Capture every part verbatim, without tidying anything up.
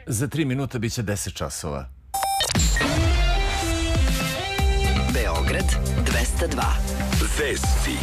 Za tri minuta bit će deset časova. Beograd dvesta dva. Vesti.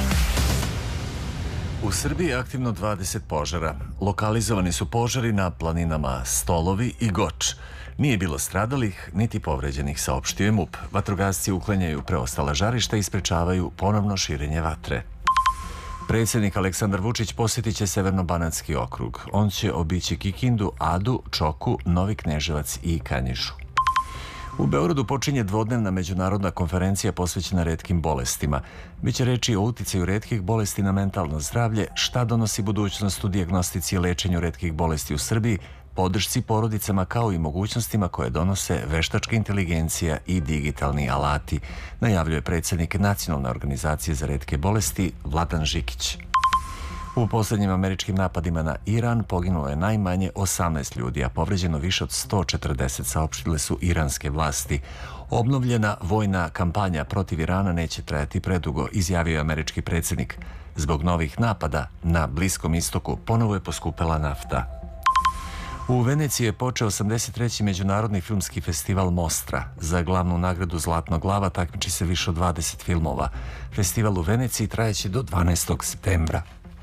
U Srbiji je aktivno dvadeset požara. Lokalizovani su požari na planinama Stolovi i Goč. Nije bilo stradalih, niti povređenih, saopštio je MUP. Vatrogasci uklanjaju preostala žarišta i sprečavaju ponovno širenje vatre. Predsjednik Aleksandar Vučić posjetit će Severno-banatski okrug. On će obići Kikindu, Adu, Čoku, Novi Kneževac i Kanjižu. U Beogradu počinje dvodnevna međunarodna konferencija posvećena retkim bolestima. Biće reči o uticaju retkih bolesti na mentalno zdravlje, šta donosi budućnost u dijagnostici i lečenju retkih bolesti u Srbiji, podršci porodicama kao i mogućnostima koje donose veštačka inteligencija i digitalni alati, najavljuje predsjednik Nacionalne organizacije za retke bolesti Vladan Žikić. U posljednjim američkim napadima na Iran poginulo je najmanje osamnaest ljudi, a povređeno više od sto četrdeset, saopštile su iranske vlasti. Obnovljena vojna kampanja protiv Irana neće trajati predugo, izjavio je američki predsjednik. Zbog novih napada na Bliskom istoku ponovo je poskupela nafta. U Veneciji je počeo osamdeset treći Međunarodni filmski festival Mostra. Za glavnu nagradu Zlatna glava takmiči se više od dvadeset filmova. Festival u Veneciji trajeće do dvanaestog septembra.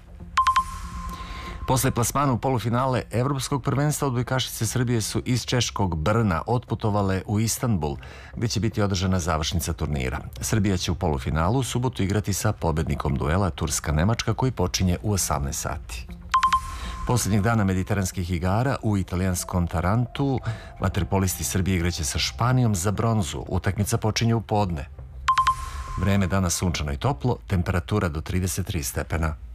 Posle plasmana u polufinale Evropskog prvenstva odbojkašice Srbije su iz češkog Brna otputovale u Istanbul, gdje će biti održana završnica turnira. Srbija će u polufinalu u subotu igrati sa pobednikom duela Turska-Nemačka koji počinje u osamnaest sati. Posljednjih dana mediteranskih igara u italijanskom Tarantu vaterpolisti Srbije igraće sa Španijom za bronzu. Utakmica počinje u podne. Vreme danas sunčano i toplo, temperatura do trideset tri stepena.